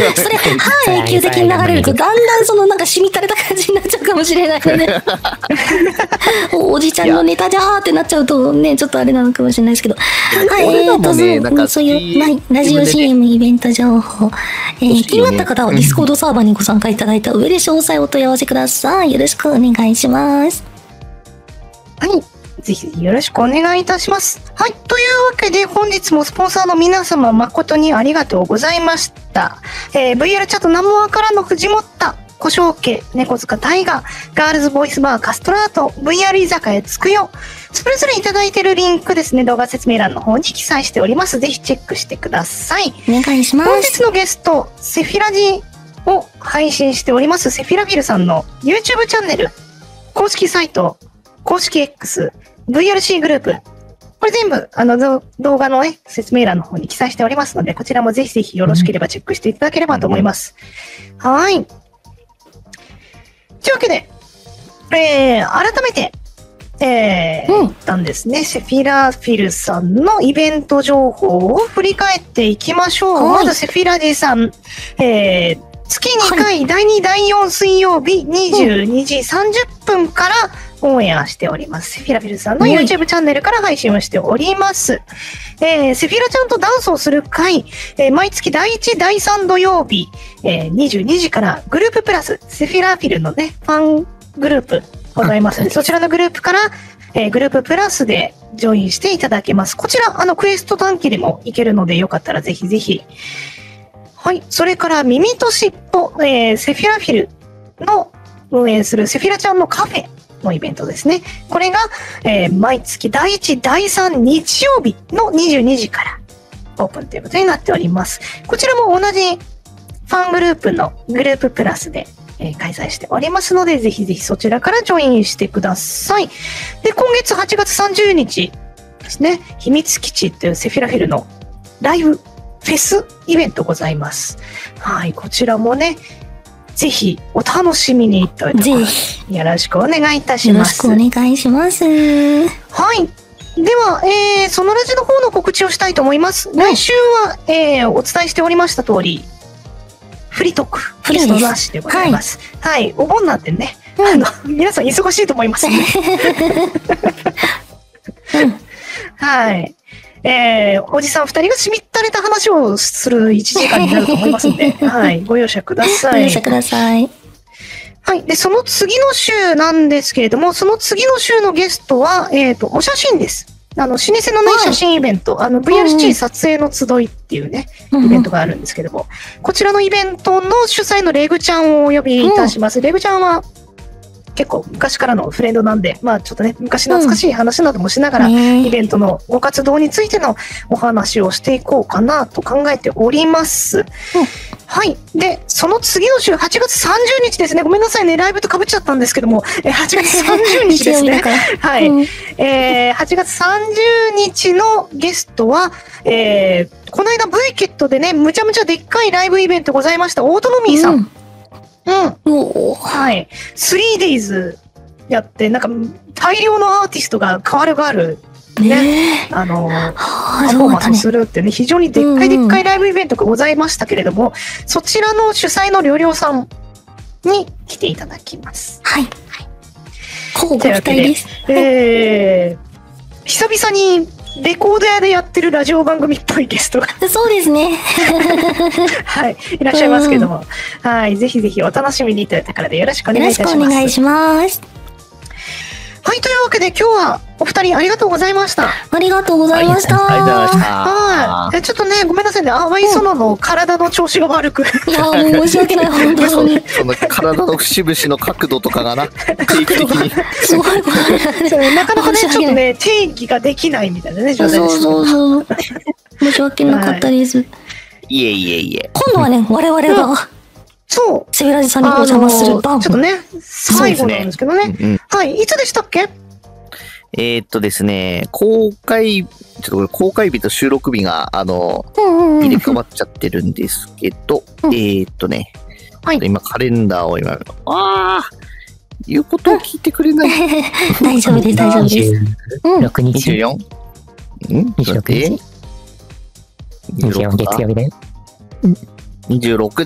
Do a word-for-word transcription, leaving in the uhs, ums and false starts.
それ、半永久的に流れると、だんだんそのなんか染み垂れた感じになっちゃうかもしれないので。おじちゃんのネタじゃーってなっちゃうとね、ちょっとあれなのかもしれないですけど。はい、えーと、そう、そういう、ラジオ シーエム イベント情報。えー、気になった方はディスコードサーバーにご参加いただいた上で詳細をお問い合わせください。よろしくお願いします。 はい。ぜひよろしくお願いいたします。はい。というわけで、本日もスポンサーの皆様誠にありがとうございました。えー、ブイアール チャットナモアからの藤本、小正家、猫塚大河、ガールズボイスバーカストラート、ブイアール 居酒屋つくよ。それぞれいただいているリンクですね、動画説明欄の方に記載しております。ぜひチェックしてください。 お願いします。 本日のゲスト、セフィラジを配信しております、セフィラビルさんの YouTube チャンネル、公式サイト、公式 X、ブイアールシー グループ。これ全部、あの、動画のね、説明欄の方に記載しておりますので、こちらもぜひぜひよろしければチェックしていただければと思います。うん、はい。というわけで、えー、改めて、えー、うん、たんですね、セフィラフィルさんのイベント情報を振り返っていきましょう。まず、セフィラジさん、えー、月にかい、はい、だいに、だいよん水曜日にじゅうにじさんじゅっぷんからオンエアしております。セフィラフィルさんの YouTube チャンネルから配信をしております。えー、セフィラちゃんとダンスをする会、えー、毎月だいいち、だいさん土曜日、えー、にじゅうにじからグループプラス、セフィラフィルのね、ファングループございますので、そちらのグループから、えー、グループプラスでジョインしていただけます。こちら、あの、クエスト短期でもいけるので、よかったらぜひぜひ。はい。それから、耳としっぽ、えー、セフィラフィルの運営するセフィラちゃんのカフェのイベントですね。これが、えー、毎月だいいち、だいさん日曜日のにじゅうにじからオープンということになっております。こちらも同じファングループのグループプラスで、えー、開催しておりますので、ぜひぜひそちらからジョインしてください。で、今月はちがつさんじゅうにちですね、秘密基地というセフィラフィルのライブフェスイベントございます。はい、こちらもね、ぜひお楽しみにというところでよろしくお願いいたします。 よろしくお願いします。はい。 では、えー、そのラジの方の告知をしたいと思います。来週は、えー、お伝えしておりました通り、フリートーク、フリートなしでございます。はい、はい。お盆なんてね、うん、あの、皆さん忙しいと思いますね。うん、はい。えー、おじさん二人がしみったれた話をするいちじかんになると思いますので、はい、ご容赦ください。 ご容赦ください。 はい。で、その次の週なんですけれども、その次の週のゲストは、えっと、お写真です。あの、老舗のね、写真イベント、はい、あの、ブイアールシー 撮影の集いっていうね、うん、イベントがあるんですけども、こちらのイベントの主催のレグちゃんをお呼びいたします。うん、レグちゃんは、結構昔からのフレンドなんで、まあちょっとね、昔懐かしい話などもしながら、うん、イベントのご活動についてのお話をしていこうかなと考えております。うん、はい。で、その次の週、はちがつさんじゅうにちですね。ごめんなさいね、ライブと被っちゃったんですけども、はちがつさんじゅうにちですね。はい、うん。えー、はちがつさんじゅうにちのゲストは、えー、この間 ブイケットでね、むちゃむちゃでっかいライブイベントございました、オートノミーさん。うんうん。はい。スリーデイズやって、なんか、大量のアーティストが変わる変わる、ね。ねあの、パフォーマンスするってね、非常にでっかいでっかいライブイベントがございましたけれども、うん、そちらの主催のりょうりょうさんに来ていただきます。 はい。はい。こうご期待です。 えー、久々に、レコード屋でやってるラジオ番組っぽいゲストがそうですねはいいらっしゃいますけども、うん、はいぜひぜひお楽しみにというところでよろしくお願いいたします。 よろしくお願いします。 はい、というわけで今日はお二人ありがとうございました。 ありがとうございました。 ありがとうございました。 はい。ちょっとね、ごめんなさいね。淡い園の体の調子が悪く。 いや、もう申し訳ない、本当に。 その体の節々の角度とかがな、定期的に。 すごい、 なかなかね、ちょっとね、定義ができないみたいなね、状態です。 そうそうそう。申し訳なかったです。 いえいえいえ。 今度はね、我々が。 そう。 セビラジさんにお邪魔する番。 ちょっとね、最後なんですけどね。はい。いつでしたっけ？ えー、っとですね、公開、ちょっとこれ公開日と収録日が、あの、入れ替わっちゃってるんですけど、うん、えー、っとね、はい、今カレンダーを今、ああ言うことを聞いてくれない。 大丈夫です、大丈夫です。 ろくにち。 にじゅうよん? ん ? にじゅうろくにち ?にじゅうよん 月曜日だよ。 にじゅうろく